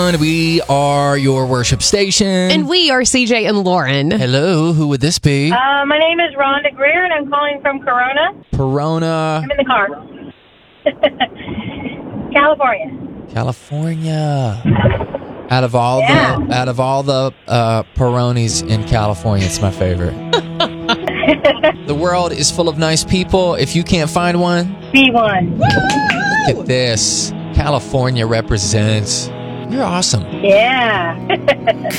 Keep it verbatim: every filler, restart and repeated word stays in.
We are your worship station. And we are C J and Lauren. Hello, who would this be? Uh, my name is Rhonda Greer, and I'm calling from Corona. Perona. I'm in the car. California. California. Out of all Yeah. the out of all the uh, Peronis in California, it's my favorite. The world is full of nice people. If you can't find one, Be one. look at this. California represents. You're awesome. Yeah.